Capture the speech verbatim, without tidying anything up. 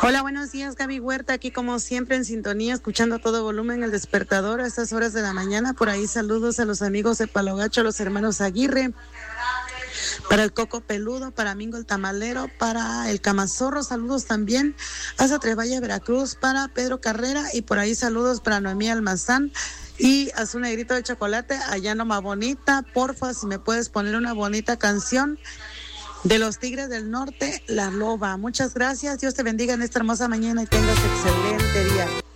Hola, buenos días, Gaby Huerta, aquí como siempre en sintonía, escuchando a todo volumen el despertador a estas horas de la mañana. Por ahí saludos a los amigos de Palo Gacho, a los hermanos Aguirre, para el Coco Peludo, para Mingo el Tamalero, para el Camazorro, saludos también hasta Trevalle, Veracruz, para Pedro Carrera, y por ahí saludos para Noemí Almazán y a su negrito de chocolate, allá Noma Bonita. Porfa, si me puedes poner una bonita canción de los Tigres del Norte, La Loba. Muchas gracias, Dios te bendiga en esta hermosa mañana y tengas excelente día.